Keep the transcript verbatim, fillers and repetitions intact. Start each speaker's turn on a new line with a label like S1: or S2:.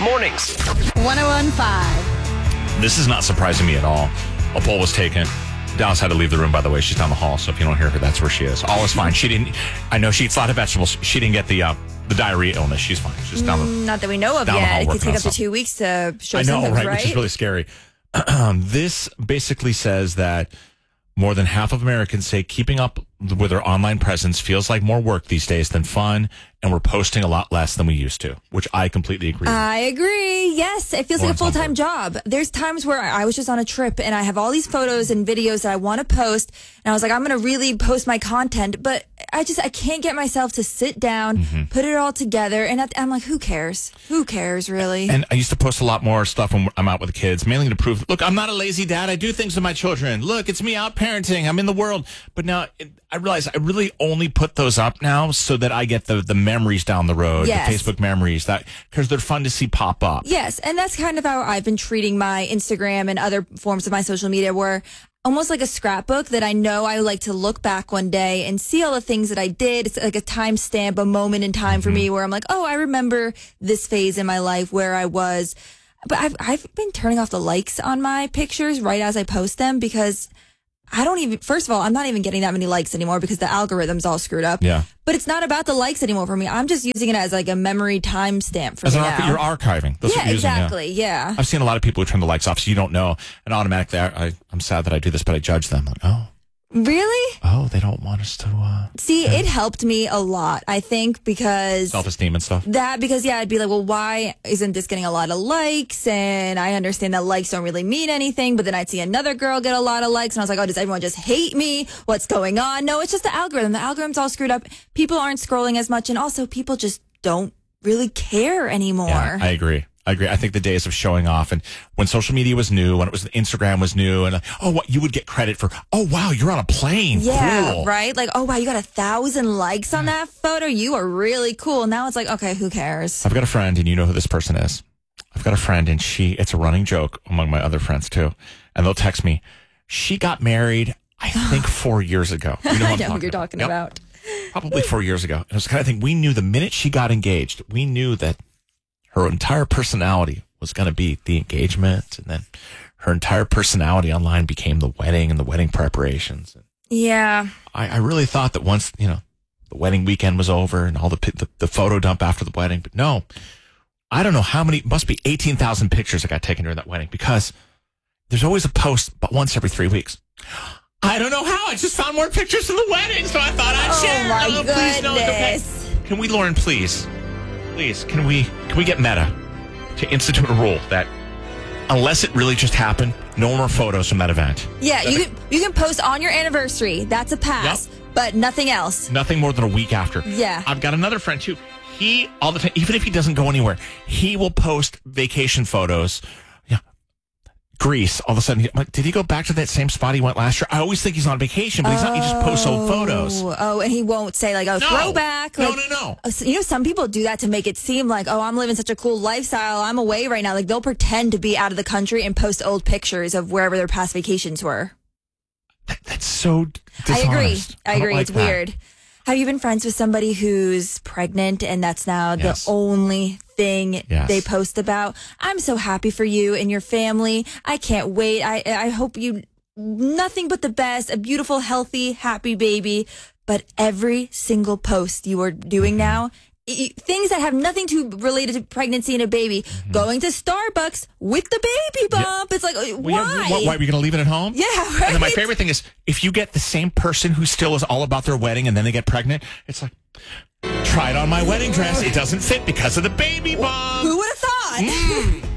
S1: Mornings.
S2: one oh one point five.
S3: This is not surprising me at all. A poll was taken. Dallas had to leave the room, by the way. She's down the hall, so if you don't hear her, that's where she is. All is fine. She didn't, I know she eats a lot of vegetables. She didn't get the uh, the diarrhea illness. She's fine. She's down the
S2: Not that we know of
S3: down the hall
S2: yet. It could
S3: working
S2: take
S3: on
S2: up to
S3: something.
S2: two weeks to show
S3: I know,
S2: symptoms,
S3: right?
S2: right?
S3: Which is really scary. This basically says that more than half of Americans say keeping up with their online presence feels like more work these days than fun, and we're posting a lot less than we used to, which I completely agree with.
S2: I agree. Yes, it feels like a
S3: Lauren's on
S2: full-time
S3: board.
S2: job. There's times where I was just on a trip and I have all these photos and videos that I want to post, and I was like, I'm going to really post my content, but I just I can't get myself to sit down,
S3: Mm-hmm.
S2: put it all together, and I'm like, who cares? Who cares, really?
S3: And I used to post a lot more stuff when I'm out with the kids, mainly to prove, look, I'm not a lazy dad. I do things with my children. Look, it's me out parenting. I'm in the world. But now it, I realize I really only put those up now so that I get the, the memories down the road,
S2: Yes.
S3: the Facebook memories, that because they're fun to see pop up.
S2: Yes, and that's kind of how I've been treating my Instagram and other forms of my social media, where almost like a scrapbook that I know I like to look back one day and see all the things that I did. It's like a timestamp, a moment in time for me where I'm like, oh, I remember this phase in my life where I was. But I've I've been turning off the likes on my pictures right as I post them because I don't even, first of all, I'm not even getting that many likes anymore because the algorithm's all screwed up.
S3: Yeah.
S2: But it's not about the likes anymore for me. I'm just using it as like a memory timestamp for
S3: As
S2: me
S3: an
S2: now.
S3: archi- you're archiving. That's what
S2: yeah,
S3: you're using,
S2: exactly. Yeah.
S3: I've seen a lot of people who turn the likes off, so you don't know. And automatically, I, I, I'm sad that I do this, but I judge them. Like, oh,
S2: Really?
S3: oh, they don't want us to uh,
S2: See, it helped me a lot, I think, because
S3: self-esteem and stuff.
S2: that, because yeah, I'd be like, well, why isn't this getting a lot of likes? And I understand that likes don't really mean anything, but then I'd see another girl get a lot of likes, and I was like, oh, does everyone just hate me? What's going on? No, it's just the algorithm. The algorithm's all screwed up. People aren't scrolling as much, and also people just don't really care anymore.
S3: Yeah, I agree. I agree. I think the days of showing off and when social media was new, when it was Instagram was new, and uh, oh, what you would get credit for? Oh, wow, you're on a plane.
S2: Yeah,
S3: Cool.
S2: right? Like, oh, wow, you got a thousand likes on that photo. You are really cool. Now it's like, okay, who cares?
S3: I've got a friend, and you know who this person is. I've got a friend, and she, it's a running joke among my other friends, too. And they'll text me, she got married, I think, four years ago. You know who
S2: I
S3: I'm
S2: know who
S3: talking
S2: you're talking
S3: Yep.
S2: about.
S3: Probably four years ago. And it was the kind of thing we knew the minute she got engaged, we knew that her entire personality was going to be the engagement. And then her entire personality online became the wedding and the wedding preparations.
S2: Yeah.
S3: I, I really thought that once, you know, the wedding weekend was over and all the, pi- the the photo dump after the wedding, but no, I don't know how many, must be eighteen thousand pictures that got taken during that wedding because there's always a post, but once every three weeks. I don't know how. I just found more pictures from the wedding, so I thought I'd
S2: Oh,
S3: share.
S2: my
S3: Oh, please, no, it's okay.
S2: goodness.
S3: Can we, Lauren, please, please, can we, can we get Meta to institute a rule that unless it really just happened, no more photos from that event?
S2: Yeah, you can, you can post on your anniversary. That's a pass, but nothing else.
S3: Nothing more than a week after.
S2: Yeah.
S3: I've got another friend too. He all the time, even if he doesn't go anywhere, he will post vacation photos. Yeah, Greece. All of a sudden, he, I'm like, did he go back to that same spot he went last year? I always think he's on vacation, but he's not. He just posts old photos.
S2: Oh, oh, and he won't say like, oh,
S3: No.
S2: throwback.
S3: No,
S2: like,
S3: no, no.
S2: uh, so- You know, some people do that to make it seem like, oh, I'm living such a cool lifestyle. I'm away right now. Like they'll pretend to be out of the country and post old pictures of wherever their past vacations were.
S3: That, that's so
S2: I agree.
S3: dishonest.
S2: I
S3: don't
S2: agree.
S3: like
S2: It's
S3: that.
S2: weird. Have you been friends with somebody who's pregnant and that's now
S3: Yes.
S2: the only thing
S3: Yes.
S2: they post about? I'm so happy for you and your family. I can't wait. I I hope you nothing but the best, a beautiful, healthy, happy baby. But every single post you are doing now, i- things that have nothing to related to pregnancy and a baby, going to Starbucks with the baby bump. It's like, uh,
S3: Well, yeah,
S2: why?
S3: why? Why are you going to leave it at home?
S2: Yeah, right.
S3: And then my favorite thing is if you get the same person who still is all about their wedding and then they get pregnant, it's like, try it on my wedding dress. It doesn't fit because of the baby bump.
S2: Who would have thought?
S3: Mm.